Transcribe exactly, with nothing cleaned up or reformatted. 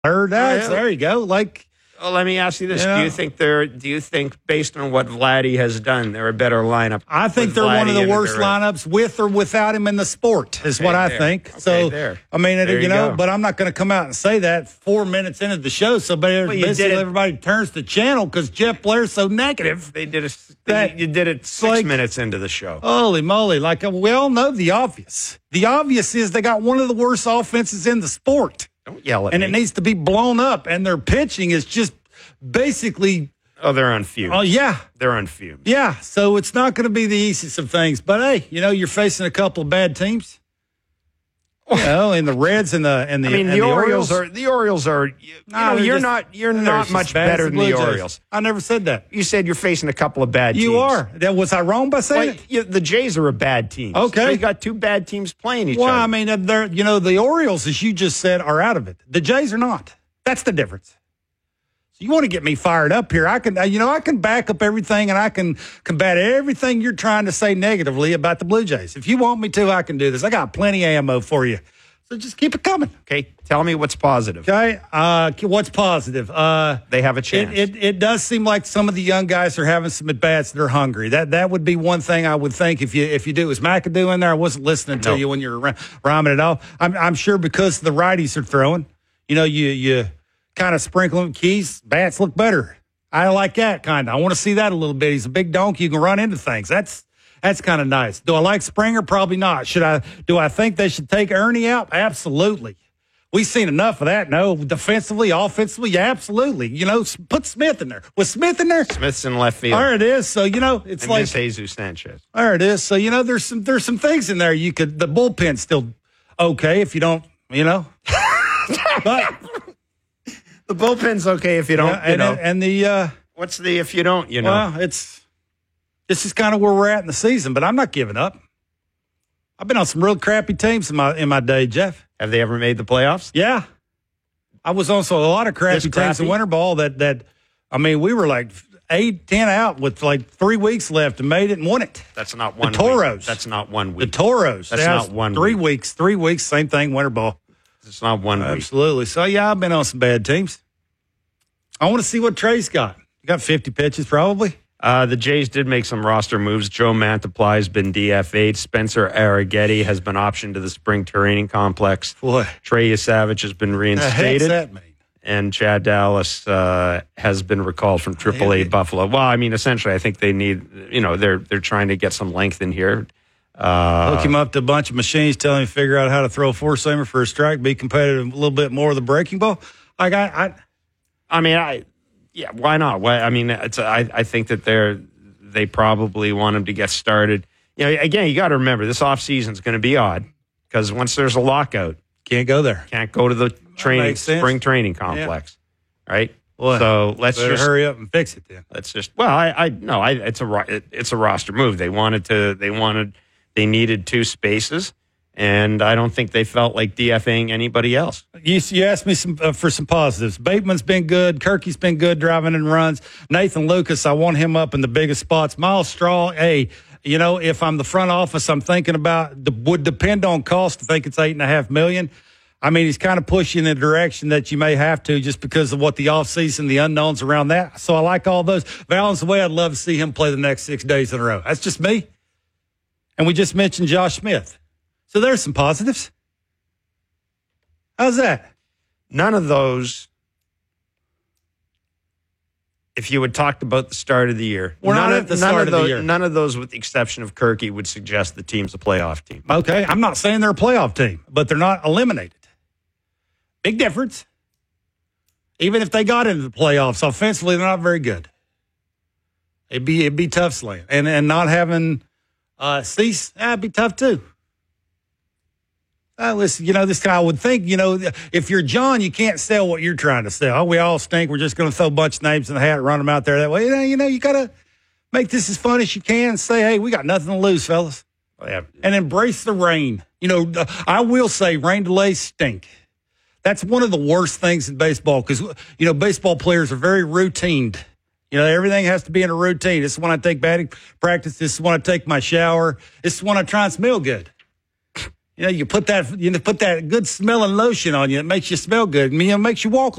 Third, that's, there you go. Like, well, let me ask you this: yeah. Do you think they're? Do you think, based on what Vladdy has done, they're a better lineup? I think they're Vladdy one of the worst their, lineups with or without him in the sport. Is okay, what I there. think. Okay, so, there. I mean, it, there you, you know, go. but I'm not going to come out and say that four minutes into the show. So, well, basically, everybody turns the channel because Jeff Blair's so negative. They did it. That, you did it six like, minutes into the show. Holy moly! Like we all know the obvious. The obvious is they got one of the worst offenses in the sport. Don't yell at and me. And it needs to be blown up. And their pitching is just basically. Oh, they're on fumes. Oh, yeah. They're on fumes. Yeah, so it's not going to be the easiest of things. But, hey, you know, you're facing a couple of bad teams. You know, and the Reds and the and the I mean, and the, the Orioles, Orioles are the Orioles are you, you nah, know, you're just, not you're not much better than the, the Orioles. I never said that. You said you're facing a couple of bad teams. You are. That was I wrong by saying like, it? you, the Jays are a bad team. Okay. So you got two bad teams playing each well, other. Well, I mean, they're you know, the Orioles, as you just said, are out of it. The Jays are not. That's the difference. You want to get me fired up here? I can, you know, I can back up everything and I can combat everything you're trying to say negatively about the Blue Jays. If you want me to, I can do this. I got plenty of ammo for you. So just keep it coming. Okay. Tell me what's positive. Okay. Uh, what's positive? Uh, they have a chance. It, it, it does seem like some of the young guys are having some at bats that are hungry. That that would be one thing I would think if you if you do. Is McAdoo in there? I wasn't listening to no. you when you were rhyming it off. I'm I'm sure because the righties are throwing. You know, you you. kind of sprinkling keys, bats look better. I like that kind of. I want to see that a little bit. He's a big donkey. You can run into things. That's that's kind of nice. Do I like Springer? Probably not. Should I? Do I think they should take Ernie out? Absolutely. We've seen enough of that. No, defensively, offensively, yeah, absolutely. You know, put Smith in there. Was Smith in there? Smith's in left field. There it is. So you know, it's and like miss Jesus Sanchez. There it is. So you know, there's some there's some things in there. You could the bullpen's still okay if you don't. You know, but. The bullpen's okay if you don't, yeah, and, you know. And the uh, what's the if you don't, you know? Well, it's this is kind of where we're at in the season, but I'm not giving up. I've been on some real crappy teams in my in my day, Jeff. Have they ever made the playoffs? Yeah, I was also a lot of crappy This teams crappy? in winter ball. That that I mean, we were like eight, ten out with like three weeks left and made it and won it. That's not one. The Toros. Week. That's not one The week. Toros. That's That not was one. Three week. weeks. Three weeks. Same thing. Winter ball. It's not one week. Absolutely. So yeah, I've been on some bad teams. I want to see what Trey's got. You got fifty pitches, probably. Uh, the Jays did make some roster moves. Joe Mantiply has been D F A'd. Spencer Arrighetti has been optioned to the spring training complex. Boy. Trey Savage has been reinstated. What's that mean? And Chad Dallas uh, has been recalled from triple A Buffalo. Well, I mean, essentially, I think they need, you know, they're they're trying to get some length in here. Uh, Hook him up to a bunch of machines, tell him to figure out how to throw a four-seamer for a strike, be competitive a little bit more with the breaking ball. Like I, I I mean, I yeah, why not? Why, I mean, it's I, I think that they're they probably want him to get started. You know, again, you got to remember this offseason is going to be odd because once there's a lockout, can't go there. Can't go to the training makes sense. spring training complex, yeah. right? Boy, so let's better just hurry up and fix it then. Let's just well, I I no, I it's a ro- it, it's a roster move. They wanted to they wanted they needed two spaces. And I don't think they felt like DFAing anybody else. You, you asked me some, uh, for some positives. Bateman's been good. Kirky's been good driving and runs. Nathan Lucas, I want him up in the biggest spots. Miles Straw, hey, you know, if I'm the front office, I'm thinking about the, would depend on cost. I think it's eight and a half million. I mean, he's kind of pushing in the direction that you may have to just because of what the offseason, the unknowns around that. So I like all those. Valens away, I'd love to see him play the next six days in a row. That's just me. And we just mentioned Josh Smith. So there's some positives. How's that? None of those, if you had talked about the start of the year, We're none not of, at the none start of of the those, year. None of those, with the exception of Kirky, would suggest the team's a playoff team. Okay, I'm not saying they're a playoff team, but they're not eliminated. Big difference. Even if they got into the playoffs, offensively, they're not very good. It'd be it'd be tough slaying. And and not having uh, Cease, that'd be tough too. Uh, listen, you know, this guy would think, you know, if you're John, you can't sell what you're trying to sell. Oh, we all stink. We're just going to throw a bunch of names in the hat and run them out there that way. You know, you, know, you got to make this as fun as you can. Say, hey, we got nothing to lose, fellas. Yeah. And embrace the rain. You know, I will say rain delays stink. That's one of the worst things in baseball because, you know, baseball players are very routined. You know, everything has to be in a routine. This is when I take batting practice. This is when I take my shower. This is when I try and smell good. You know, you put that you know put that good smelling lotion on you. It makes you smell good. You know, makes you walk